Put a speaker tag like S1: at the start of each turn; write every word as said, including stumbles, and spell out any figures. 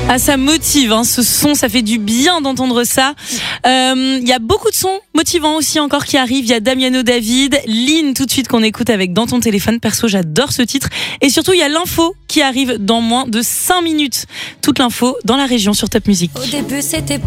S1: Ah, ça motive, hein, ce son, ça fait du bien d'entendre ça. Il euh, y a beaucoup de sons motivants aussi encore qui arrivent. Il y a Damiano David, Lynn tout de suite qu'on écoute avec Dans ton téléphone. Perso, j'adore ce titre. Et surtout, il y a l'info qui arrive dans moins de cinq minutes. Toute l'info dans la région sur Top Music.
S2: Au début, c'était